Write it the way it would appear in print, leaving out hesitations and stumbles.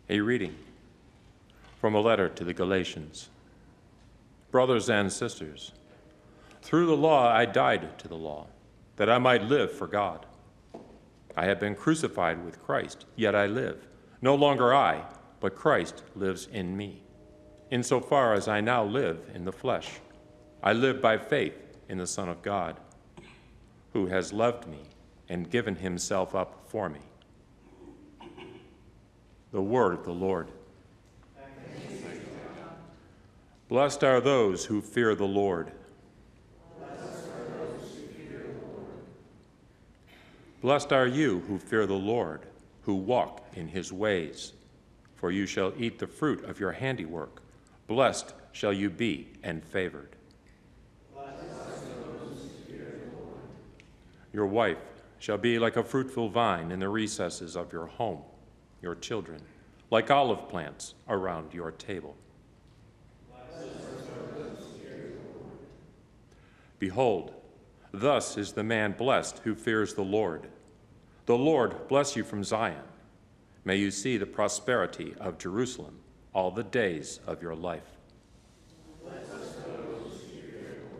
A reading from a letter to the Galatians. Brothers and sisters, through the law I died to the law, that I might live for God. I have been crucified with Christ, yet I live. No longer I, but Christ lives in me. Insofar as I now live in the flesh, I live by faith in the Son of God, who has loved me and given himself up for me. The word of the Lord. Blessed are those who fear the Lord. Blessed are you who fear the Lord, who walk in his ways. For you shall eat the fruit of your handiwork. Blessed shall you be and favored. Your wife shall be like a fruitful vine in the recesses of your home, your children, like olive plants around your table. Behold, thus is the man blessed who fears the Lord. The Lord bless you from Zion. May you see the prosperity of Jerusalem all the days of your life.